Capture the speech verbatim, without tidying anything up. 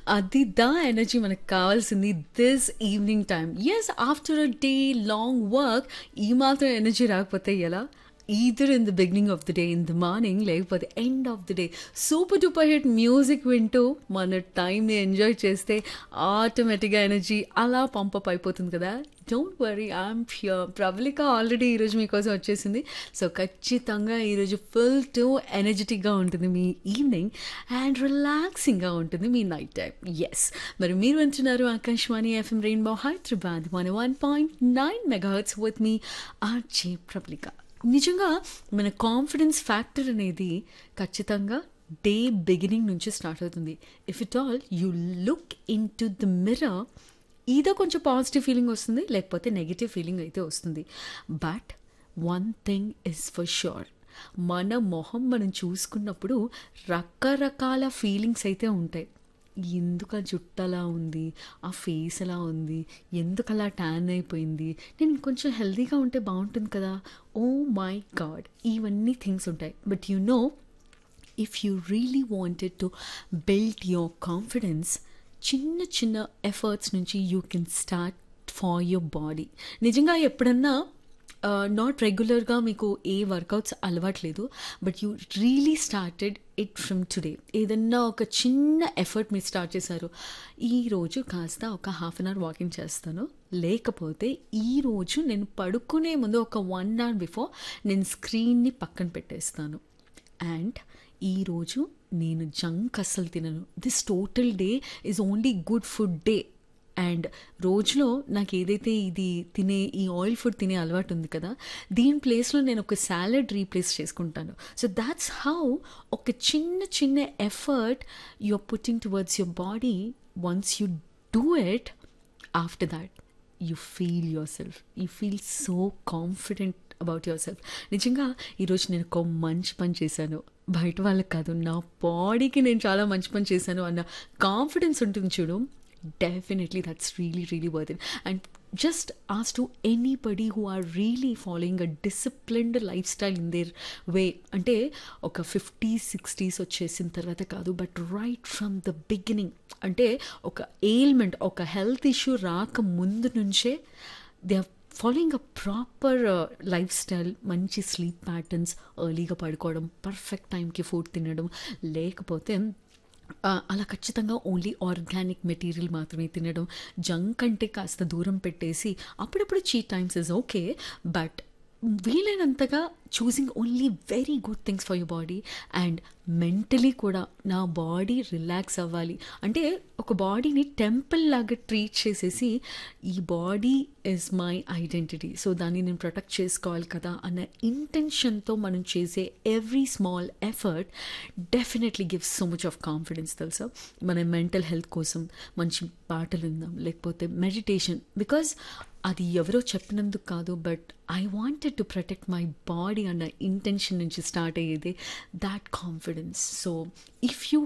అది దా ఎనర్జీ మనకు కావాల్సింది this evening time. Yes, after a day long work ఈ మాత్రం ఎనర్జీ రాకపోతే ఎలా? Either in the beginning of the day, in the morning, లేకపోతే end of the day super duper hit music వింటూ మన టైంని ఎంజాయ్ చేస్తే ఆటోమేటిక్గా ఎనర్జీ అలా పంపప్ అయిపోతుంది కదా. Don't worry, I'm pure. Prabalika already ఈరోజు మీకోసం వచ్చేసింది. సో ఖచ్చితంగా ఈరోజు ఫుల్ టు ఎనర్జెటిక్గా ఉంటుంది మీ ఈవినింగ్ అండ్ రిలాక్సింగ్గా ఉంటుంది మీ నైట్ టైం. ఎస్, మరి మీరు వింటున్నారు Akashvani FM rainbow Hyderabad one one point nine మెగాహర్ట్జ్ with me RJ Prabalika. నిజంగా మన కాన్ఫిడెన్స్ ఫ్యాక్టర్ అనేది ఖచ్చితంగా డే బిగినింగ్ నుంచి స్టార్ట్ అవుతుంది. If it all you look in to the mirror, ఏదో కొంచెం పాజిటివ్ ఫీలింగ్ వస్తుంది, లేకపోతే నెగిటివ్ ఫీలింగ్ అయితే వస్తుంది. But one thing is for sure, మన మొహం మనం చూసుకున్నప్పుడు రకరకాల ఫీలింగ్స్ అయితే ఉంటాయి. ఎందుకు ఆ జుట్టు అలా ఉంది, ఆ ఫేస్ అలా ఉంది, ఎందుకు అలా ట్యాన్ అయిపోయింది, నేను కొంచెం హెల్తీగా ఉంటే బాగుంటుంది కదా, ఓ మై గాడ్, ఇవన్నీ థింగ్స్ ఉంటాయి. But you know, if you really wanted to build your confidence, చిన్న చిన్న ఎఫర్ట్స్ నుంచి you can start far your body. నిజంగా ఎప్పుడన్నా నాట్ రెగ్యులర్గా మీకు ఏ వర్కౌట్స్ అలవాట్లేదు, but you really started it from today. ఏదన్నా ఒక చిన్న ఎఫర్ట్ మీరు స్టార్ట్ చేశారు, ఈరోజు కాస్త ఒక హాఫ్ అన్ అవర్ వాకింగ్ చేస్తాను, లేకపోతే ఈరోజు నేను పడుకునే ముందు ఒక వన్ అవర్ బిఫోర్ నేను స్క్రీన్ని పక్కన పెట్టేస్తాను, అండ్ ఈరోజు నేను జంక్ అస్సలు తినను, this total day is only good food day. And రోజులో నాకు ఏదైతే ఇది తినే ఈ ఆయిల్ ఫుడ్ తినే అలవాటు ఉంది కదా, దీని ప్లేస్లో నేను ఒక సాలడ్ రీప్లేస్ చేసుకుంటాను. సో దాట్స్ హౌ ఒక చిన్న చిన్న effort you are putting towards your body. Once you do it, after that you feel your self, you feel so confident about your self. నిజంగా ఈరోజు నేను ఒక మంచి పని చేశాను, బయట వాళ్ళకి కాదు, నా బాడీకి నేను చాలా మంచి పని చేశాను అన్న కాన్ఫిడెన్స్ ఉంటుంది చూడు, definitely that's really really worth it. And just ask to anybody who are really following a disciplined lifestyle in their way, అంటే ఒక ఫిఫ్టీ సిక్స్టీస్ వచ్చేసిన తర్వాత కాదు, but right from the beginning, అంటే ఒక ఎయిల్మెంట్, ఒక హెల్త్ ఇష్యూ రాక ముందు నుంచే they are following a proper life style, మంచి స్లీప్ ప్యాటర్న్స్, ఎర్లీగా పడుకోవడం, పర్ఫెక్ట్ టైంకి ఫుడ్ తినడం, లేకపోతే అలా ఖచ్చితంగా ఓన్లీ ఆర్గానిక్ మెటీరియల్ మాత్రమే తినడం, జంక్ అంటే కాస్త దూరం పెట్టేసి అప్పుడప్పుడు cheat times is okay, but వీలైనంతగా choosing only very good things for your body. And mentally కూడా నా బాడీ రిలాక్స్ అవ్వాలి అంటే, ఒక బాడీని టెంపుల్ లాగా ట్రీట్ చేసేసి ఈ body is my identity, so దాన్ని నేను ప్రొటెక్ట్ చేసుకోవాలి కదా అన్న ఇంటెన్షన్తో మనం చేసే every small effort definitely gives so much of confidence. తెలుసా, మన మెంటల్ హెల్త్ కోసం మంచి పాటలు విందాం, లేకపోతే మెడిటేషన్, బికాజ్ అది ఎవరో చెప్పినందుకు కాదు, but I wanted to protect my body అన్న ఇంటెన్షన్ నుంచి స్టార్ట్ అయ్యేది that confidence. So if you